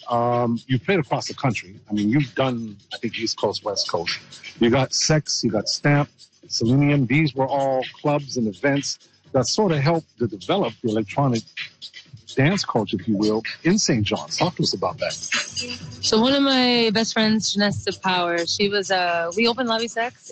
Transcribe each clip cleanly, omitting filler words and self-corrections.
You've played across the country. I mean, you've done, I think, East Coast, West Coast. You got Sex, you got Stamp, Selenium. These were all clubs and events that sort of helped to develop the electronic dance culture, if you will, in St. John's. Talk to us about that. So one of my best friends, Janessa Power, she was, we opened Lobby Sex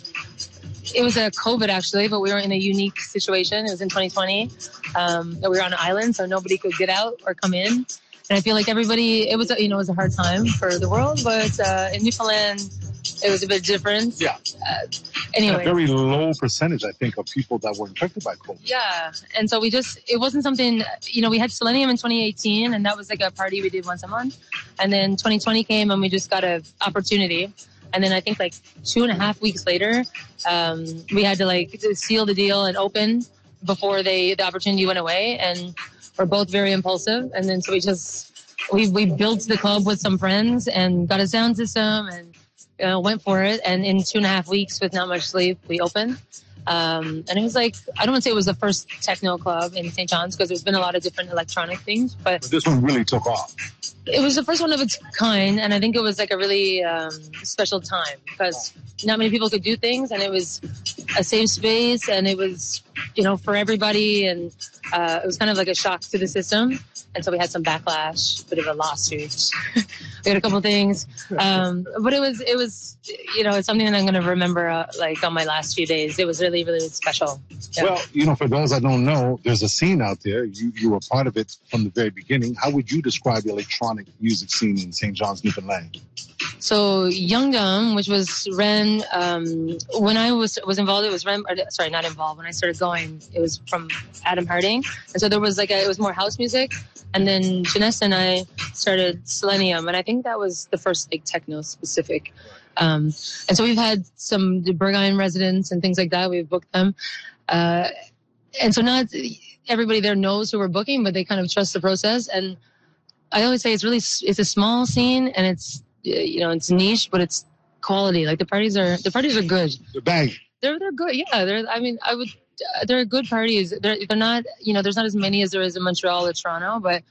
it was a COVID actually, but we were in a unique situation. It was in 2020. We were on an island, so nobody could get out or come in. And I feel like everybody, it was a hard time for the world, but in Newfoundland, it was a bit different. Yeah. Anyway. A very low percentage, I think, of people that were infected by COVID. Yeah. And so it wasn't something, we had Selenium in 2018, and that was like a party we did once a month. And then 2020 came, and we just got an opportunity. And then I think like 2.5 weeks later, we had to seal the deal and open before the opportunity went away. And we're both very impulsive. And then so we built the club with some friends and got a sound system and went for it. And in 2.5 weeks with not much sleep, we opened. And it was like, I don't want to say it was the first techno club in St. John's because there's been a lot of different electronic things. But this one really took off. It was the first one of its kind, and I think it was like a really special time because not many people could do things, and it was a safe space, and it was, for everybody, and it was kind of like a shock to the system. And so we had some backlash, a bit of a lawsuit. We had a couple things, but it was it's something that I'm going to remember on my last few days. It was really, really special. Yeah. Well, for those that don't know, there's a scene out there. You were part of it from the very beginning. How would you describe the electronic music scene in St. John's, Newfoundland? So Young Dumb, which was Ren, when I was involved, it was Ren, sorry, not involved. When I started going, it was from Adam Harding. And so there was it was more house music. And then Janessa and I started Selenium. And I think that was the first techno specific. And so we've had some Berghain residents and things like that. We've booked them. And so not everybody there knows who we're booking, but they kind of trust the process. And I always say it's a small scene, and it's it's niche, but it's quality. Like the parties are good. They're bang. They're good. Yeah. They're good parties. They're not there's not as many as there is in Montreal or Toronto, but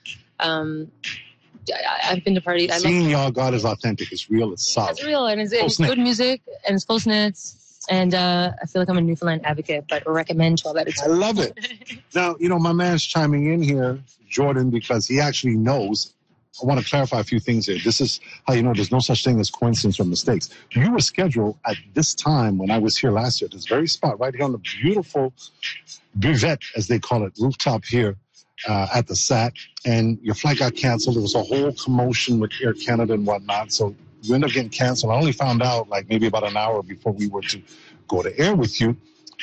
I've been to parties. The scene y'all got is authentic. It's real. It's solid. It's real, and it's good music, and it's close knit. And I feel like I'm a Newfoundland advocate, but I recommend 12 out of 10. I love it. Now, my man's chiming in here, Jordan, because he actually knows. I want to clarify a few things here. This is how there's no such thing as coincidence or mistakes. You were scheduled at this time when I was here last year, this very spot right here on the beautiful buvette, as they call it, rooftop here at the SAT, and your flight got canceled. There was a whole commotion with Air Canada and whatnot, so you ended up getting canceled. I only found out maybe about an hour before we were to go to air with you,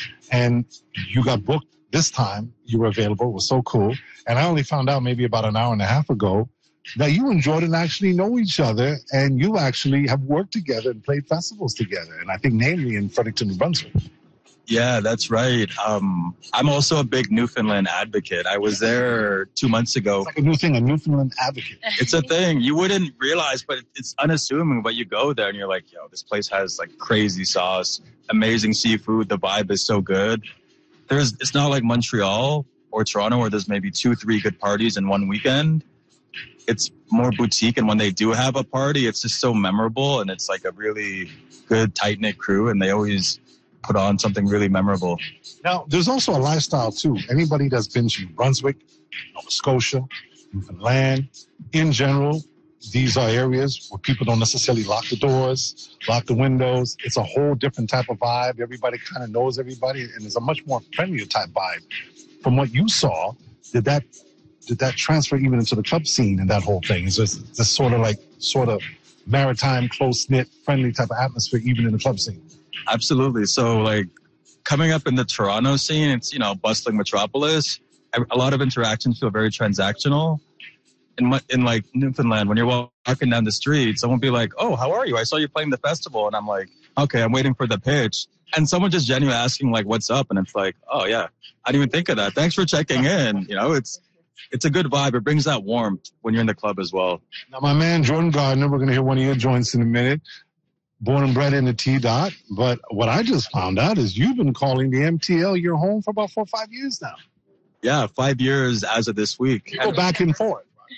and you got booked this time. You were available. It was so cool. And I only found out maybe about an hour and a half ago that you and Jordan actually know each other, and you actually have worked together and played festivals together, and I think namely in Fredericton, New Brunswick. Yeah, that's right. I'm also a big Newfoundland advocate. I was there 2 months ago. It's like a new thing, a Newfoundland advocate. It's a thing. You wouldn't realize, but it's unassuming. But you go there and you're like, this place has crazy sauce, amazing seafood. The vibe is so good. It's not like Montreal or Toronto where there's maybe 2-3 good parties in one weekend. It's more boutique, and when they do have a party, it's just so memorable, and it's a really good, tight-knit crew, and they always put on something really memorable. Now, there's also a lifestyle, too. Anybody that's been to New Brunswick, Nova Scotia, Newfoundland, in general, these are areas where people don't necessarily lock the doors, lock the windows. It's a whole different type of vibe. Everybody kind of knows everybody, and it's a much more friendlier type vibe. From what you saw, did that transfer even into the club scene and that whole thing? Is this sort of maritime, close-knit, friendly type of atmosphere even in the club scene? Absolutely. So, coming up in the Toronto scene, it's, bustling metropolis. A lot of interactions feel very transactional. In Newfoundland, when you're walking down the street, someone will be like, "Oh, how are you? I saw you playing the festival." And I'm like, "Okay, I'm waiting for the pitch." And someone just genuinely asking, what's up? And it's like, "Oh, yeah, I didn't even think of that. Thanks for checking in." It's a good vibe. It brings that warmth when you're in the club as well. Now, my man, Jordan Gardner, we're going to hear one of your joints in a minute. Born and bred in the T-Dot. But what I just found out is you've been calling the MTL your home for about 4 or 5 years now. Yeah, 5 years as of this week. You go back and forth.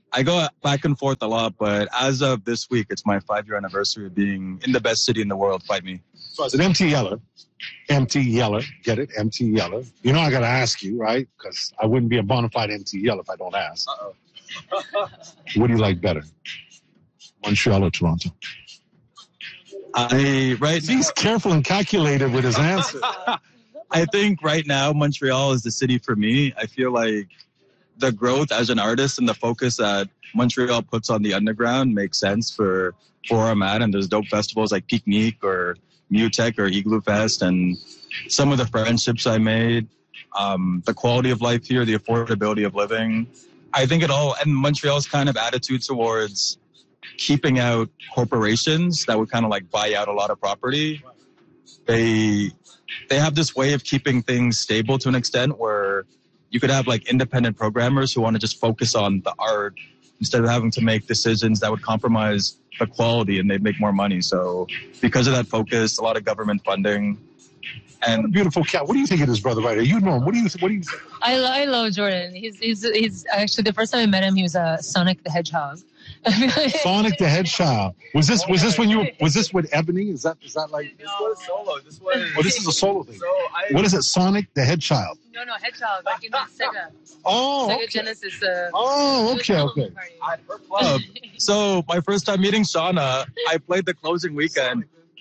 I go back and forth a lot, but as of this week, it's my 5-year anniversary of being in the best city in the world. Fight me. So as an MT Yeller, get it? MT Yeller. You know I got to ask you, right? Because I wouldn't be a bona fide MT Yeller if I don't ask. What do you like better, Montreal or Toronto? He's careful and calculated with his answer. I think right now Montreal is the city for me. I feel like the growth as an artist and the focus that Montreal puts on the underground makes sense for where I'm at. And there's dope festivals like Picnic or Mutech or Igloo Fest, and some of the friendships I made, the quality of life here, the affordability of living. I think and Montreal's kind of attitude towards keeping out corporations that would kind of like buy out a lot of property. They have this way of keeping things stable to an extent where you could have like independent programmers who want to just focus on the art instead of having to make decisions that would compromise the quality and they'd make more money. So because of that focus, a lot of government funding. And what a beautiful cat. What do you think of this brother right here? You know him. What do you think? I love Jordan. He's actually, the first time I met him, he was a Sonic the Hedgehog. Sonic the Hedgehog. Was this with Ebony? Is that like? This was solo. This is a solo thing. What is it? Sonic the Hedgehog. No, Hedgehog. Like in the Sega. Oh. Sega okay. Genesis. Okay. Club. So my first time meeting Shauna, I played the closing weekend.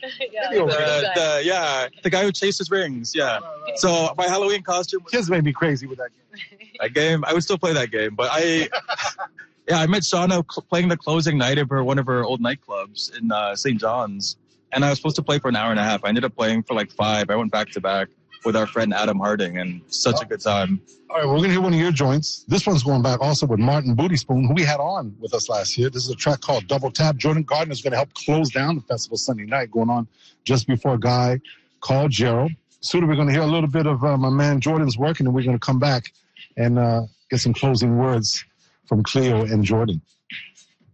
The guy who chases rings. Yeah. So my Halloween costume. Kids made me crazy with that game. That game, I would still play that game, but I met Shauna playing the closing night of one of her old nightclubs in St. John's, and I was supposed to play for an hour and a half. I ended up playing for like 5. I went back to back with our friend Adam Harding, and such a good time. All right, we're gonna hear one of your joints. This one's going back also with Martin Booty Spoon, who we had on with us last year. This is a track called Double Tap. Jordan Gardner is gonna help close down the festival Sunday night, going on just before a guy called Gerald. Soon we're gonna hear a little bit of my man Jordan's work, and then we're gonna come back and get some closing words from Cleo and Jordan.